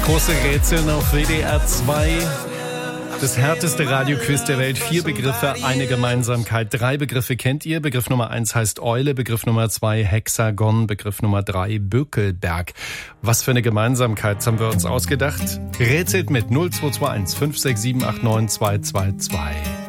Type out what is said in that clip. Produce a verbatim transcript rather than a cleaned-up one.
Große Rätseln auf W D R zwei. Das härteste Radioquiz der Welt. Vier Begriffe, eine Gemeinsamkeit. Drei Begriffe kennt ihr. Begriff Nummer eins heißt Eule, Begriff Nummer zwei Hexagon, Begriff Nummer drei Bökelberg. Was für eine Gemeinsamkeit haben wir uns ausgedacht? Rätselt mit null zwei zwei eins fünf sechs sieben acht neun zwei zwei zwei.